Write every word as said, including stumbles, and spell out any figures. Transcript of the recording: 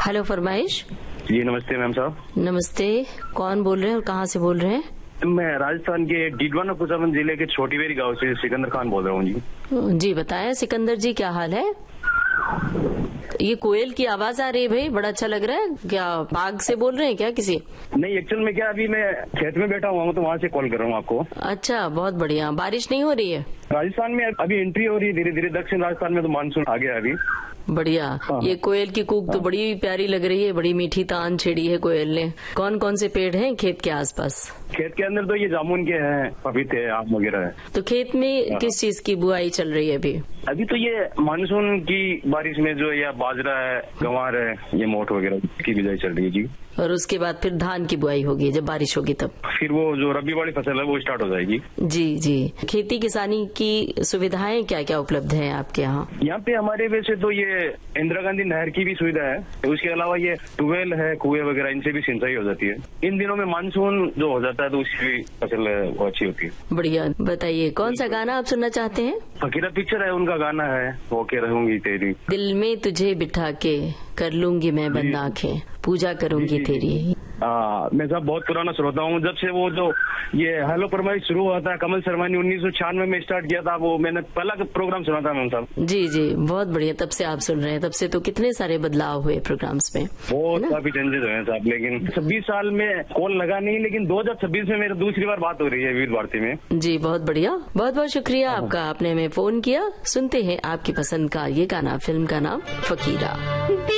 Hello फरमाइश। जी नमस्ते ma'am साहब। नमस्ते, कौन बोल रहे हैं और कहाँ से बोल रहे हैं? मैं राजस्थान के डीडवाना कुचामन जिले के छोटीवेरी गांव से सिकंदर खान बोल रहा हूँ जी। जी बताएं सिकंदर जी, क्या हाल है? ये कोयल की आवाज आ रही है भाई, बड़ा अच्छा लग रहा है। क्या बाग से बोल रहे हैं क्या किसी? नहीं, एक्चुअल में क्या अभी मैं खेत में बैठा हुआ हूँ तो वहाँ से कॉल कर रहा हूँ आपको। अच्छा, बहुत बढ़िया। बारिश नहीं हो रही है? राजस्थान में अभी एंट्री हो रही है धीरे धीरे, दक्षिण राजस्थान में तो मानसून आ गया अभी। बढ़िया। हाँ। ये कोयल की कूक तो बड़ी प्यारी लग रही है, बड़ी मीठी तान छेड़ी है कोयल ने। कौन कौन से पेड़ हैं खेत के आसपास? खेत के अंदर तो ये जामुन के हैं, पपीते हैं, आम वगैरह है। तो खेत में किस चीज की बुआई चल रही है अभी? अभी तो ये मानसून की बारिश में जो या बाजरा है, गंवार है, ये मोठ वगैरह की बिजाई चल रही है जी। और उसके बाद फिर धान की बुआई होगी जब बारिश होगी तब? फिर वो जो रबी वाली फसल है वो स्टार्ट हो जाएगी। जी जी। खेती किसानी की सुविधाएं क्या क्या उपलब्ध हैं आपके यहाँ? यहाँ पे हमारे वैसे तो ये इंदिरा गांधी नहर की भी सुविधा है, उसके अलावा ये ट्यूबवेल है, कुएं वगैरह, इनसे भी सिंचाई हो जाती है। इन दिनों में मानसून जो हो जाता है तो उसकी भी फसल वो अच्छी होती है। बढ़िया। बताइए कौन सा गाना आप सुनना चाहते हैं? फकीरा पिक्चर है, उनका गाना है होके रहूंगी तेरी। दिल में तुझे बिठा के कर लूंगी मैं बंद आंखें, पूजा करूंगी तेरी। हाँ, मैं साहब बहुत पुराना श्रोता हूँ। जब से वो जो ये हेलो फरमाइश शुरू हुआ था, कमल शर्मा ने उन्नीस सौ छियानवे में स्टार्ट किया था, वो मैंने पहला प्रोग्राम सुना था मैम साहब। जी जी, बहुत बढ़िया। तब से आप सुन रहे हैं, तब से तो कितने सारे बदलाव हुए प्रोग्राम्स में। बहुत काफी चेंजेस हुए हैं साहब, लेकिन छब्बीस साल में कॉल लगा नहीं, लेकिन दो हजार छब्बीस में मेरी दूसरी बार बात हो रही है विविध भारती में। जी बहुत बढ़िया, बहुत बहुत शुक्रिया आपका, आपने हमें फोन किया। सुनते हैं आपकी पसंद का ये गाना, फिल्म का नाम फकीरा।